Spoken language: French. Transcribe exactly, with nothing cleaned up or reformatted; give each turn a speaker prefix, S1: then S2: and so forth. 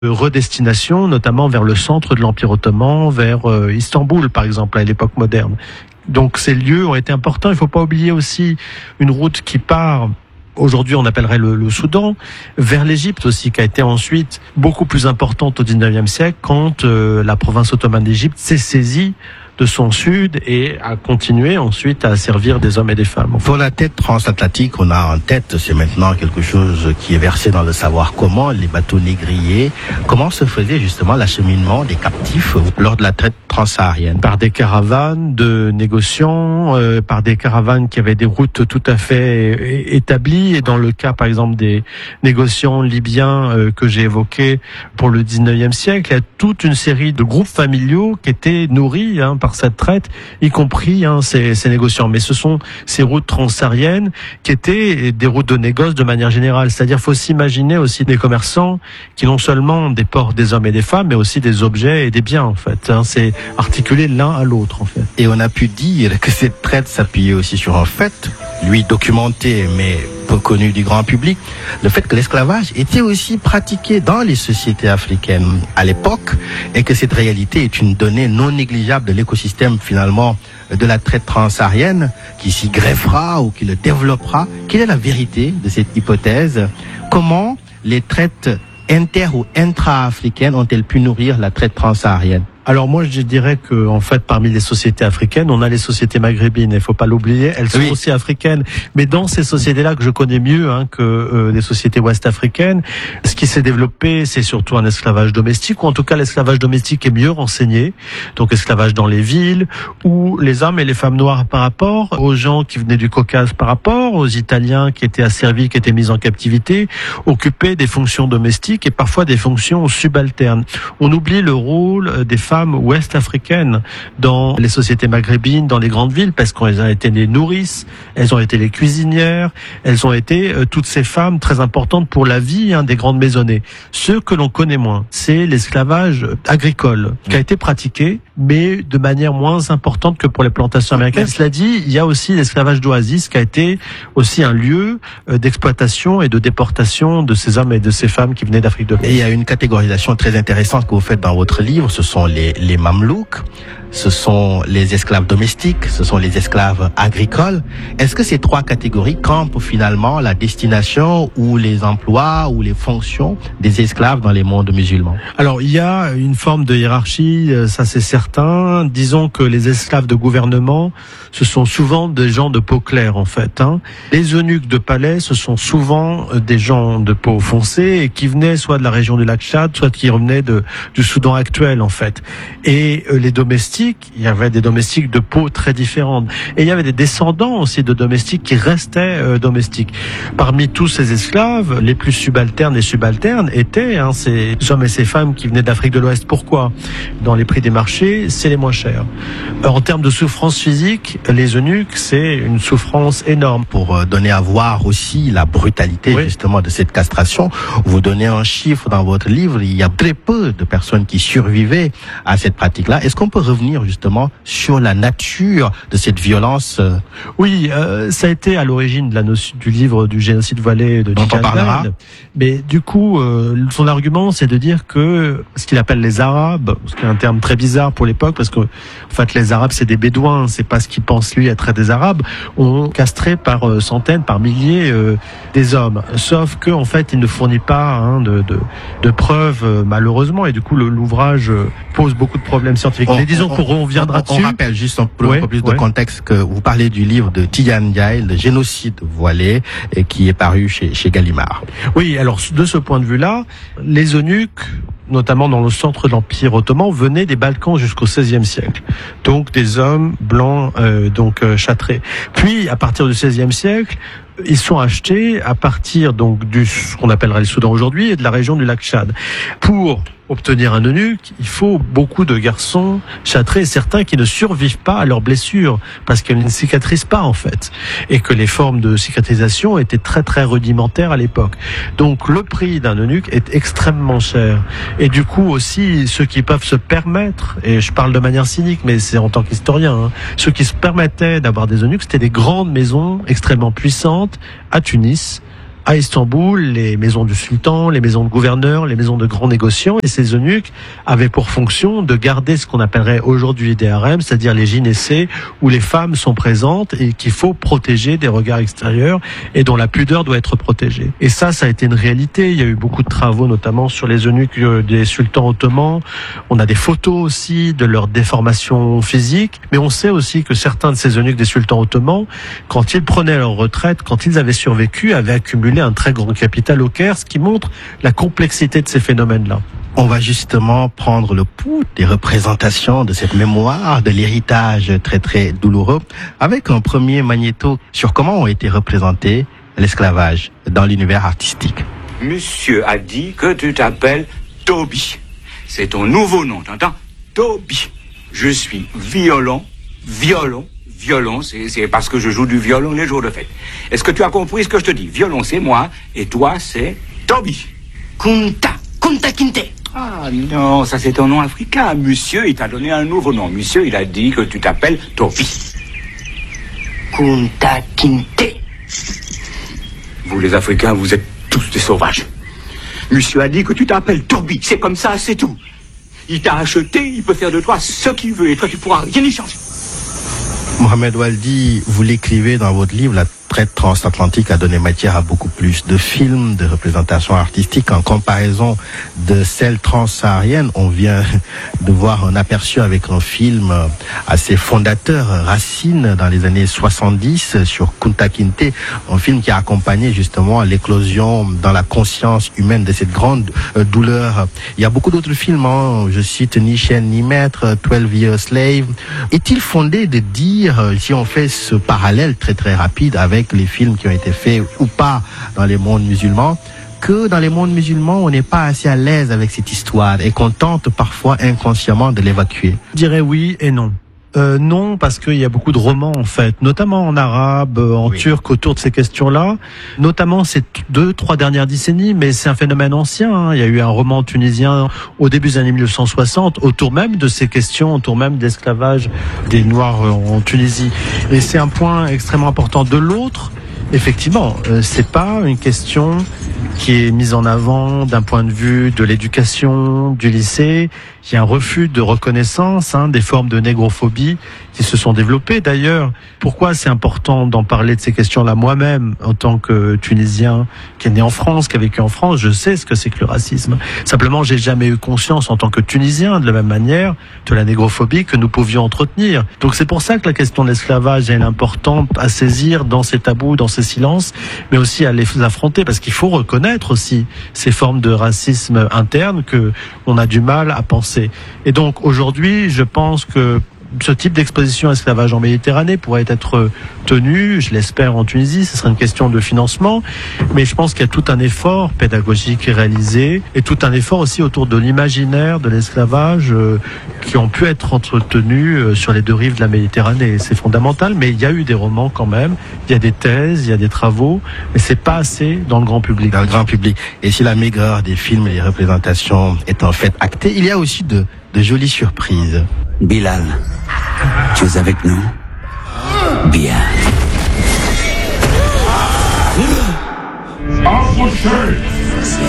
S1: de redestination, notamment vers le centre de l'Empire ottoman, vers euh, Istanbul par exemple à l'époque moderne. Donc ces lieux ont été importants. Il ne faut pas oublier aussi une route qui part, aujourd'hui on appellerait le, le Soudan, vers l'Égypte aussi, qui a été ensuite beaucoup plus importante au dix-neuvième siècle quand euh, la province ottomane d'Égypte s'est saisie de son sud et a continué ensuite à servir des hommes et des femmes.
S2: Pour la tête transatlantique, on a en tête, c'est maintenant quelque chose qui est versé dans le savoir commun, les bateaux négriers. Comment se faisait justement l'acheminement des captifs lors de la traite transsaharienne?
S1: Par des caravanes de négociants, euh, par des caravanes qui avaient des routes tout à fait établies. Et dans le cas, par exemple, des négociants libyens euh, que j'ai évoqués pour le dix-neuvième siècle, il y a toute une série de groupes familiaux qui étaient nourris hein, par cette traite, y compris hein, ces, ces négociants. Mais ce sont ces routes transsahariennes qui étaient des routes de négoce de manière générale. C'est-à-dire, faut s'imaginer aussi des commerçants qui non seulement déportent des hommes et des femmes, mais aussi des objets et des biens, en fait. Hein, c'est articulé l'un à l'autre, en fait.
S2: Et on a pu dire que cette traite s'appuyait aussi sur un fait, lui documenté, mais peu connu du grand public, le fait que l'esclavage était aussi pratiqué dans les sociétés africaines à l'époque et que cette réalité est une donnée non négligeable de l'écosystème finalement de la traite transsaharienne qui s'y greffera ou qui le développera. Quelle est la vérité de cette hypothèse? Comment les traites inter- ou intra-africaines ont-elles pu nourrir la traite transsaharienne?
S1: Alors moi je dirais que en fait parmi les sociétés africaines, on a les sociétés maghrébines, il faut pas l'oublier, elles sont oui. aussi africaines, mais dans ces sociétés-là que je connais mieux hein, que euh, les sociétés ouest-africaines, ce qui s'est développé, c'est surtout un esclavage domestique, ou en tout cas l'esclavage domestique est mieux renseigné, donc esclavage dans les villes, où les hommes et les femmes noires par rapport aux gens qui venaient du Caucase, par rapport aux Italiens qui étaient asservis, qui étaient mis en captivité, occupaient des fonctions domestiques et parfois des fonctions subalternes. On oublie le rôle des femmes ouest-africaines dans les sociétés maghrébines, dans les grandes villes, parce qu'elles ont été les nourrices, elles ont été les cuisinières, elles ont été euh, toutes ces femmes très importantes pour la vie hein, des grandes maisonnées. Ce que l'on connaît moins, c'est l'esclavage agricole qui a été pratiqué, mais de manière moins importante que pour les plantations américaines. Cela dit, il y a aussi l'esclavage d'oasis qui a été aussi un lieu euh, d'exploitation et de déportation de ces hommes et de ces femmes qui venaient d'Afrique de l'Ouest.
S2: Et il y a une catégorisation très intéressante que vous faites dans votre livre, ce sont les Les, les mamelouks, ce sont les esclaves domestiques, ce sont les esclaves agricoles. Est-ce que ces trois catégories campent finalement la destination ou les emplois ou les fonctions des esclaves dans les mondes musulmans?
S1: Alors, il y a une forme de hiérarchie, ça c'est certain. Disons que les esclaves de gouvernement, ce sont souvent des gens de peau claire en fait. Hein. Les eunuques de palais, ce sont souvent des gens de peau foncée et qui venaient soit de la région du lac Tchad, soit qui revenaient de, du Soudan actuel en fait. Et euh, les domestiques, il y avait des domestiques de peau très différentes. Et il y avait des descendants aussi de domestiques qui restaient euh, domestiques. Parmi tous ces esclaves, les plus subalternes et subalternes étaient hein, ces hommes et ces femmes qui venaient d'Afrique de l'Ouest. Pourquoi? Dans les prix des marchés, c'est les moins chers. Alors, en termes de souffrance physique, les eunuques, c'est une souffrance énorme.
S2: Pour euh, donner à voir aussi la brutalité oui. justement de cette castration, vous donnez un chiffre dans votre livre, il y a très peu de personnes qui survivaient à cette pratique-là. Est-ce qu'on peut revenir justement sur la nature de cette violence?
S1: Oui, euh, ça a été à l'origine de la notion du livre du génocide voilé de Djibril parlera. Mais du coup, euh, son argument, c'est de dire que ce qu'il appelle les Arabes, ce qui est un terme très bizarre pour l'époque, parce que en fait, les Arabes, c'est des Bédouins, c'est pas ce qu'il pense lui être des Arabes, ont castré par euh, centaines, par milliers euh, des hommes. Sauf que en fait, il ne fournit pas hein, de, de, de preuves euh, malheureusement, et du coup, le, l'ouvrage euh, pose beaucoup de problèmes scientifiques.
S2: On,
S1: Mais disons
S2: on,
S1: qu'on reviendra
S2: on,
S1: dessus.
S2: On rappelle juste un peu, ouais, un peu plus
S1: ouais.
S2: de contexte que vous parlez du livre de Tidjane Ndiaye, le génocide voilé, et qui est paru chez, chez Gallimard.
S1: Oui, alors de ce point de vue-là, les eunuques, notamment dans le centre de l'Empire ottoman, venaient des Balkans jusqu'au seizième siècle. Donc des hommes blancs, euh, donc euh, châtrés. Puis, à partir du seizième siècle, ils sont achetés à partir donc du ce qu'on appellerait le Soudan aujourd'hui et de la région du lac Tchad. Pour obtenir un eunuque, il faut beaucoup de garçons châtrés, certains qui ne survivent pas à leurs blessures parce qu'elles ne cicatrisent pas en fait, et que les formes de cicatrisation étaient très très rudimentaires à l'époque. Donc le prix d'un eunuque est extrêmement cher, et du coup aussi ceux qui peuvent se permettre, et je parle de manière cynique mais c'est en tant qu'historien, hein, ceux qui se permettaient d'avoir des eunuques, c'était des grandes maisons extrêmement puissantes à Tunis, à Istanbul les maisons du sultan, les maisons de gouverneurs, les maisons de grands négociants. Et ces eunuques avaient pour fonction de garder ce qu'on appellerait aujourd'hui des harems, c'est-à-dire les gynécées, où les femmes sont présentes et qu'il faut protéger des regards extérieurs et dont la pudeur doit être protégée. Et ça, ça a été une réalité. Il y a eu beaucoup de travaux, notamment sur les eunuques des sultans ottomans. On a des photos aussi de leur déformation physique. Mais on sait aussi que certains de ces eunuques des sultans ottomans, quand ils prenaient leur retraite, quand ils avaient survécu, avaient accumulé un très grand capital au Caire, ce qui montre la complexité de ces phénomènes-là.
S2: On va justement prendre le pouls des représentations de cette mémoire, de l'héritage très très douloureux, avec un premier magnéto sur comment ont été représentés l'esclavage dans l'univers artistique.
S3: Monsieur a dit que tu t'appelles Toby. C'est ton nouveau nom, t'entends? Toby. Je suis violon, violon, violon, c'est, c'est parce que je joue du violon les jours de fête. Est-ce que tu as compris ce que je te dis? Violon, c'est moi, et toi, c'est Toby.
S4: Kunta, Kunta Kinte.
S3: Ah non, ça c'est ton nom africain. Monsieur, il t'a donné un nouveau nom. Monsieur, il a dit que tu t'appelles Toby.
S4: Kunta Kinte.
S3: Vous les Africains, vous êtes tous des sauvages. Monsieur a dit que tu t'appelles Toby, c'est comme ça, c'est tout. Il t'a acheté, il peut faire de toi ce qu'il veut, et toi tu pourras rien y changer.
S2: Mohamed Waldi, vous l'écrivez dans votre livre, la traite transatlantique a donné matière à beaucoup plus de films, de représentations artistiques en comparaison de celle transsaharienne. On vient de voir un aperçu avec un film assez fondateur, Racine, dans les années soixante-dix, sur Kunta Kinte, un film qui a accompagné justement l'éclosion dans la conscience humaine de cette grande douleur. Il y a beaucoup d'autres films, hein. Je cite Ni chaîne ni maître, twelve years slave. Est-il fondé de dire, si on fait ce parallèle très très rapide avec les films qui ont été faits ou pas dans les mondes musulmans, que dans les mondes musulmans, on n'est pas assez à l'aise avec cette histoire et qu'on tente parfois inconsciemment de l'évacuer?
S1: Je dirais oui et non. Euh, non, parce qu'il y a beaucoup de romans en fait, notamment en arabe, en oui. turc, autour de ces questions-là, notamment ces deux, trois dernières décennies, mais c'est un phénomène ancien, hein. Il y a eu un roman tunisien au début des années mille neuf cent soixante, autour même de ces questions, autour même d'esclavage des Noirs en Tunisie. Et c'est un point extrêmement important. De l'autre, effectivement, euh, c'est pas une question qui est mise en avant d'un point de vue de l'éducation, du lycée. Il y a un refus de reconnaissance, hein, des formes de négrophobie qui se sont développées d'ailleurs. Pourquoi c'est important d'en parler de ces questions-là? Moi-même, en tant que Tunisien qui est né en France, qui a vécu en France, je sais ce que c'est que le racisme. Simplement, j'ai jamais eu conscience en tant que Tunisien, de la même manière, de la négrophobie que nous pouvions entretenir. Donc c'est pour ça que la question de l'esclavage est importante à saisir dans ces tabous, dans ces silences, mais aussi à les affronter, parce qu'il faut reconnaître aussi ces formes de racisme interne que on a du mal à penser. Et donc aujourd'hui, je pense que ce type d'exposition à l'esclavage en Méditerranée pourrait être tenu, je l'espère, en Tunisie. Ce serait une question de financement, mais je pense qu'il y a tout un effort pédagogique qui est réalisé et tout un effort aussi autour de l'imaginaire de l'esclavage euh, qui ont pu être entretenus euh, sur les deux rives de la Méditerranée. C'est fondamental, mais il y a eu des romans quand même, il y a des thèses, il y a des travaux, mais c'est pas assez dans le grand public.
S2: Dans le grand public. Et si la maigreur des films et des représentations est en fait actée, il y a aussi de, de jolies surprises.
S4: Bilal, tu es avec nous? Bien.
S5: Approchez!